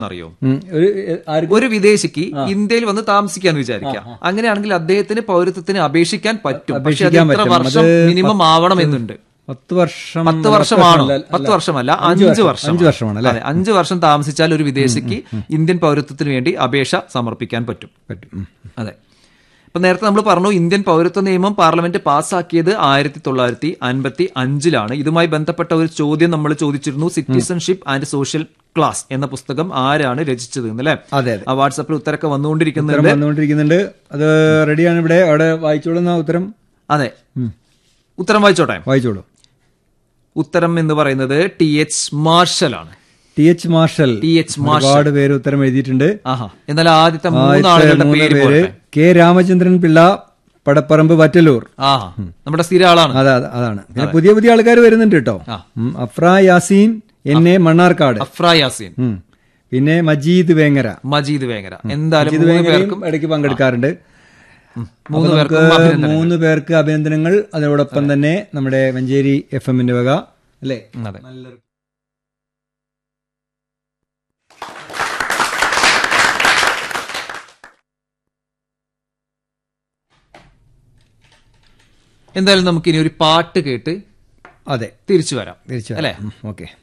അറിയോ? ഒരു വിദേശിക്ക് ഇന്ത്യയിൽ വന്ന് താമസിക്കാന്ന് വിചാരിക്കാം. അങ്ങനെയാണെങ്കിൽ അദ്ദേഹത്തിന് പൗരത്വത്തിന് അപേക്ഷിക്കാൻ പറ്റും. പക്ഷെ അത് എത്ര വർഷം മിനിമം ആവണമെന്നുണ്ട്? 10 വർഷം. 10 വർഷമാണോ? 10 വർഷമല്ല, 5 വർഷമാണ്. അതെ, 5 വർഷം താമസിച്ചാൽ ഒരു വിദേശിക്ക് ഇന്ത്യൻ പൗരത്വത്തിന് വേണ്ടി അപേക്ഷ സമർപ്പിക്കാൻ പറ്റും. അതെ. ഇപ്പൊ നേരത്തെ നമ്മൾ പറഞ്ഞു, ഇന്ത്യൻ പൗരത്വ നിയമം പാർലമെന്റ് പാസ്സാക്കിയത് 1955 ഇതുമായി ബന്ധപ്പെട്ട ഒരു ചോദ്യം നമ്മൾ ചോദിച്ചിരുന്നു. സിറ്റിസൺഷിപ്പ് ആൻഡ് സോഷ്യൽ ക്ലാസ് എന്ന പുസ്തകം ആരാണ് രചിച്ചത് എന്നല്ലേ? അതെ. ആ വാട്സാപ്പിൽ ഉത്തരമൊക്കെ വന്നുകൊണ്ടിരിക്കുന്നുണ്ട്. അത് റെഡിയാണ്. ഇവിടെ അവിടെ വായിച്ചോളുന്ന ഉത്തരം. അതെ, ഉത്തരം വായിച്ചോളൂ. ഉത്തരം എന്ന് പറയുന്നത് TH മാർഷൽ ആണ്. TH marshal. ഒരുപാട് പേര് ഉത്തരം എഴുതിയിട്ടുണ്ട്. എന്നാൽ ആദ്യത്തെ 3 ആളുകളുടെ പേര് കെ രാമചന്ദ്രൻ പിള്ള, പടപ്പറമ്പ്, വറ്റലൂർ. നമ്മുടെ സ്ഥിര ആളാണ്. അതാണ്. പുതിയ പുതിയ ആൾക്കാർ വരുന്നുണ്ട് കേട്ടോ. അഫ്ര യാസീൻ, എന്നെ മണ്ണാർക്കാട്. പിന്നെ മജീദ് വേങ്ങര. എന്തായാലും ഇടയ്ക്ക് പങ്കെടുക്കാറുണ്ട്. 3 പേർക്ക് അഭിനന്ദനങ്ങൾ. അതോടൊപ്പം തന്നെ നമ്മുടെ മഞ്ചേരി FM-ന്റെ വക അല്ലേ? നല്ലൊരു എന്തായാലും നമുക്കിനി ഒരു പാട്ട് കേട്ട് അതെ തിരിച്ചു വരാം അല്ലേ? ഓക്കെ.